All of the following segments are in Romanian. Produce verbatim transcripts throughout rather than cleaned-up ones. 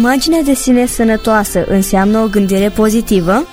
Imaginea de sine sănătoasă înseamnă o gândire pozitivă?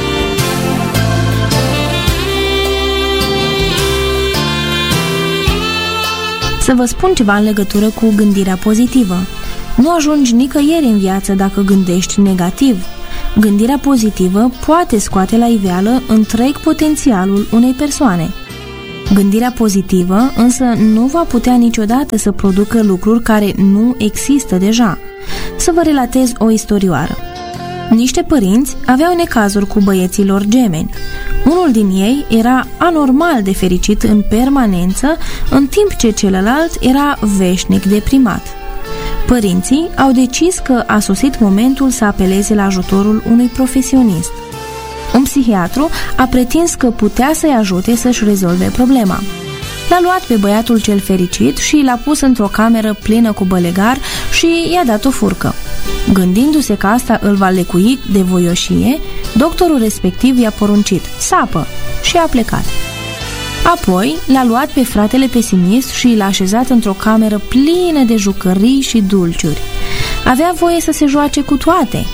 Să vă spun ceva în legătură cu gândirea pozitivă. Nu ajungi nicăieri în viață dacă gândești negativ. Gândirea pozitivă poate scoate la iveală întreg potențialul unei persoane. Gândirea pozitivă însă nu va putea niciodată să producă lucruri care nu există deja. Să vă relatez o istorioară. Niște părinți aveau necazuri cu băieții lor gemeni. Unul din ei era anormal de fericit în permanență, în timp ce celălalt era veșnic deprimat. Părinții au decis că a sosit momentul să apeleze la ajutorul unui profesionist. Un psihiatru a pretins că putea să-i ajute să-și rezolve problema. L-a luat pe băiatul cel fericit și l-a pus într-o cameră plină cu bălegar și i-a dat o furcă. Gândindu-se că asta îl va lecui de voioșie, doctorul respectiv i-a poruncit: sapă, și a plecat. Apoi l-a luat pe fratele pesimist și l-a așezat într-o cameră plină de jucării și dulciuri. Avea voie să se joace cu toate.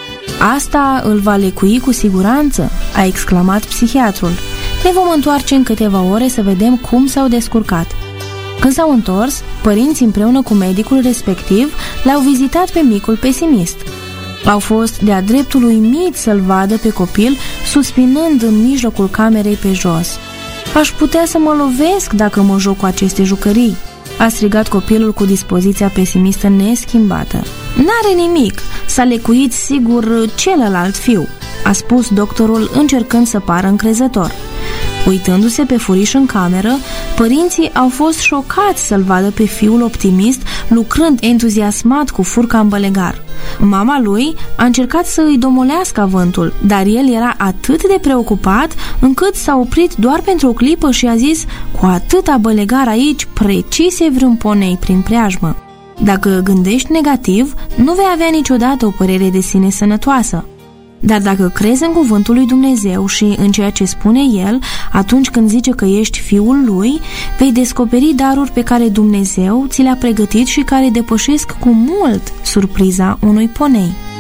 Asta îl va lecui cu siguranță, a exclamat psihiatrul. Ne vom întoarce în câteva ore să vedem cum s-au descurcat. Când s-au întors, părinții împreună cu medicul respectiv l-au vizitat pe micul pesimist. Au fost de-a dreptul uimiți să-l vadă pe copil suspinând în mijlocul camerei pe jos. Aș putea să mă lovesc dacă mă joc cu aceste jucării, a strigat copilul cu dispoziția pesimistă neschimbată. N-are nimic, s-a lecuit sigur celălalt fiu, a spus doctorul încercând să pară încrezător. Uitându-se pe furiș în cameră, părinții au fost șocați să-l vadă pe fiul optimist lucrând entuziasmat cu furca în bălegar. Mama lui a încercat să îi domolească avântul, dar el era atât de preocupat încât s-a oprit doar pentru o clipă și a zis: cu atâta bălegar aici, precis e vreun ponei prin preajmă. Dacă gândești negativ, nu vei avea niciodată o părere de sine sănătoasă. Dar dacă crezi în cuvântul lui Dumnezeu și în ceea ce spune El atunci când zice că ești fiul lui, vei descoperi daruri pe care Dumnezeu ți le-a pregătit și care depășesc cu mult surpriza unui ponei.